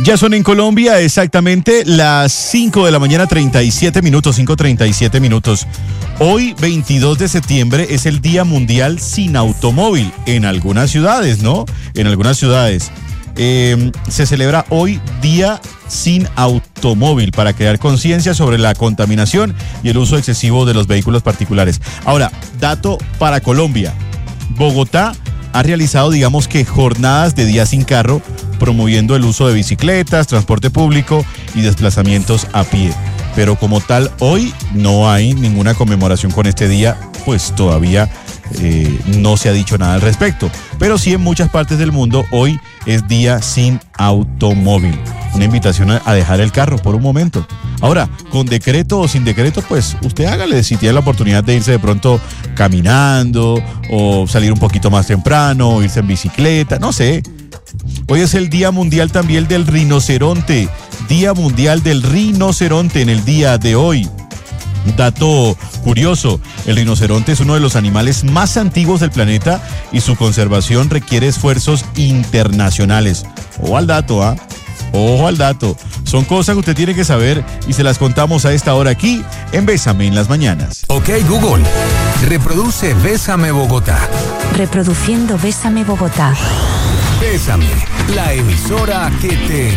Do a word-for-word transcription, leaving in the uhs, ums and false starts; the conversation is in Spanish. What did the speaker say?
Ya son en Colombia exactamente las cinco de la mañana, treinta y siete minutos, cinco treinta y siete minutos. Hoy, veintidós de septiembre, es el Día Mundial sin Automóvil en algunas ciudades, ¿no? En algunas ciudades. Eh, se celebra hoy Día sin Automóvil para crear conciencia sobre la contaminación y el uso excesivo de los vehículos particulares. Ahora, dato para Colombia. Bogotá ha realizado, digamos que, jornadas de día sin carro, promoviendo el uso de bicicletas, transporte público y desplazamientos a pie. Pero como tal, hoy no hay ninguna conmemoración con este día, pues todavía eh, no se ha dicho nada al respecto. Pero sí, en muchas partes del mundo hoy es día sin automóvil. Una invitación a dejar el carro por un momento. Ahora, con decreto o sin decreto, pues usted hágale, si tiene la oportunidad de irse de pronto caminando o salir un poquito más temprano, o irse en bicicleta, no sé. Hoy es el Día Mundial también del Rinoceronte. Día Mundial del Rinoceronte en el día de hoy. Dato curioso, el rinoceronte es uno de los animales más antiguos del planeta y su conservación requiere esfuerzos internacionales. Ojo al dato, ¿ah? ¿eh? Ojo al dato. Son cosas que usted tiene que saber y se las contamos a esta hora aquí en Bésame en las Mañanas. Ok, Google, reproduce Bésame Bogotá. Reproduciendo Bésame Bogotá. Bésame, la emisora que te